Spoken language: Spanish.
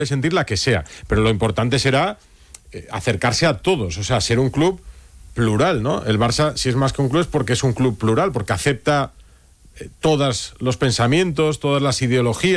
sentir la que sea, pero lo importante será acercarse a todos, o sea, ser un club plural, ¿no? El Barça, si es más que un club, es porque es un club plural, porque acepta todos los pensamientos, todas las ideologías.